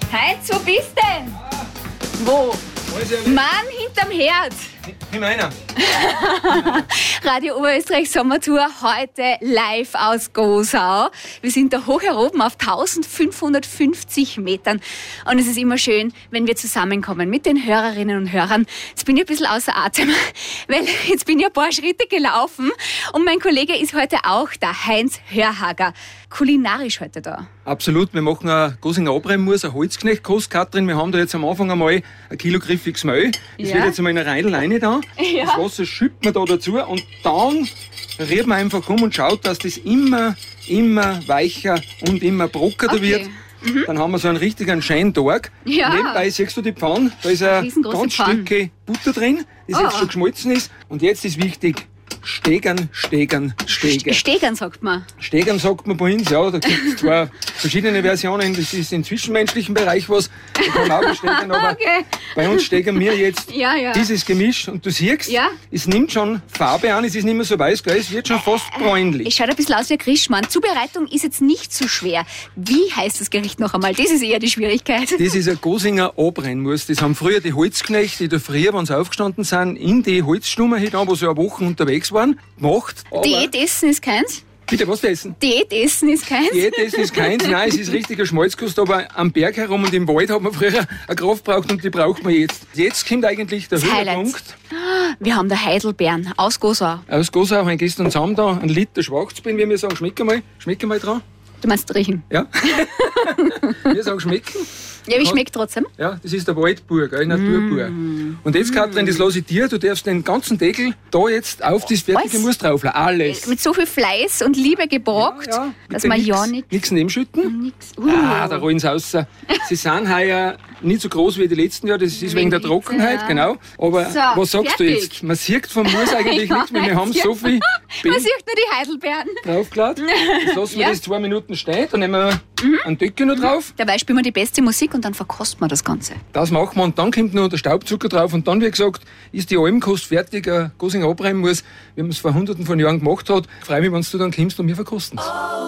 Heinz, wo bist denn? Wo? Mann, hinterm Herd. In meiner. Radio Oberösterreich Sommertour, heute live aus Gosau. Wir sind da hoch oben auf 1550 Metern. Und es ist immer schön, wenn wir zusammenkommen mit den Hörerinnen und Hörern. Jetzt bin ich ein bisschen außer Atem, weil jetzt bin ich ein paar Schritte gelaufen. Und mein Kollege ist heute auch da, Heinz Hörhager. Kulinarisch heute da. Absolut, wir machen eine Gosinger Abreinmus, eine Holzknechtkost, Katrin. Wir haben da jetzt am Anfang einmal ein Kilo griffiges Mehl. Das wird jetzt einmal in eine Reindl rein da. Ja. Das Wasser schütten wir da dazu und dann rühren wir einfach um und schaut, dass das immer weicher und immer brockener wird. Dann haben wir so einen richtigen schönen Tag. Ja. Nebenbei siehst du die Pfanne, da ist ein ganz Stückchen Butter drin, das jetzt schon geschmolzen ist. Und jetzt ist wichtig, Stegern. Stegern sagt man. Stegern sagt man bei uns, ja, da gibt es zwei verschiedene Versionen, das ist im zwischenmenschlichen Bereich was, da kann man auch stegern, aber bei uns stegern wir jetzt dieses Gemisch und du siehst, es nimmt schon Farbe an, es ist nicht mehr so weiß, gell? Es wird schon fast bräunlich. Es schaut ein bisschen aus wie ein Christmann. Zubereitung ist jetzt nicht so schwer. Wie heißt das Gericht noch einmal? Das ist eher die Schwierigkeit. Das ist ein Gosinger Abreinmus. Das haben früher die Holzknechte, die früher, wenn sie aufgestanden sind, in die Holzstumme hinein, wo sie eine Woche unterwegs waren, gemacht. Diätessen ist keins? Bitte, was essen? Diätessen ist keins? Diätessen ist keins, nein, es ist richtiger Schmalzkost, aber am Berg herum und im Wald hat man früher eine Kraft braucht und die braucht man jetzt. Jetzt kommt eigentlich der Höhepunkt. Wir haben der Heidelbeeren aus Gosau. Aus Gosau haben wir gestern zusammen da einen Liter Schwarzbeeren, wie wir sagen, schmecken mal dran. Du meinst riechen? Ja. Wir sagen schmecken. Ja, wie schmeckt trotzdem? Ja, das ist der Waldbur, gell, Naturbur. Und jetzt, Katrin, das lasse ich dir, du darfst den ganzen Deckel da jetzt auf das fertige Mus drauflegen. Alles. Mit so viel Fleiß und Liebe gebrockt, dass man ja nichts nebenschütten. Da rollen sie raus. Sie sind heuer nicht so groß wie die letzten Jahre, das ist wegen der Trockenheit, genau. Aber so, was sagst du jetzt? Man sieht vom Mus eigentlich nichts mehr, wir haben so viel Man sieht nur die Heidelbeeren. draufgeladen. Jetzt lassen wir das 2 Minuten stehen, dann nehmen wir einen Deckel noch drauf. Dabei spielen wir die beste Musik und dann verkosten wir das Ganze. Das machen wir und dann kommt noch der Staubzucker drauf und dann, wie gesagt, ist die Almkost fertig, ein Gosinger Abreinmus, wie man es vor Hunderten von Jahren gemacht hat. Ich freue mich, wenn du dann kommst und wir verkosten es.